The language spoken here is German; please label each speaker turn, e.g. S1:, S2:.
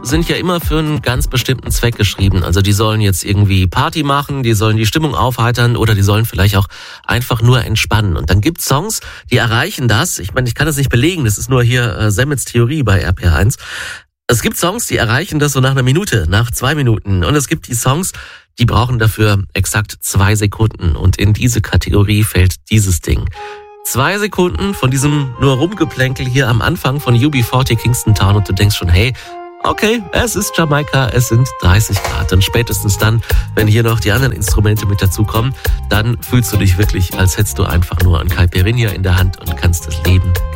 S1: sind ja immer für einen ganz bestimmten Zweck geschrieben. Also die sollen jetzt irgendwie Party machen, die sollen die Stimmung aufheitern oder die sollen vielleicht auch einfach nur entspannen. Und dann gibt's Songs, die erreichen das. Ich meine, ich kann das nicht belegen, das ist nur hier Semmets Theorie bei RPR1. Es gibt Songs, die erreichen das so nach einer Minute, nach 2 Minuten. Und es gibt die Songs, die brauchen dafür exakt 2 Sekunden. Und in diese Kategorie fällt dieses Ding. 2 Sekunden von diesem nur Rumgeplänkel hier am Anfang von UB40 Kingston Town und du denkst schon, hey, okay, es ist Jamaika, es sind 30 Grad. Und spätestens dann, wenn hier noch die anderen Instrumente mit dazukommen, dann fühlst du dich wirklich, als hättest du einfach nur ein Caipirinha in der Hand und kannst das Leben